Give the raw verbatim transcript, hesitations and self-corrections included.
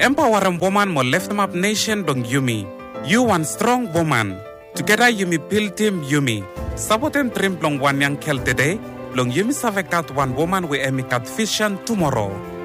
Empowering woman mo left map nation dong Yumi. You one strong woman. Together Yumi build team Yumi. Saboten trim long one young kel today. Long Yumi savekat one woman we emikat vision tomorrow.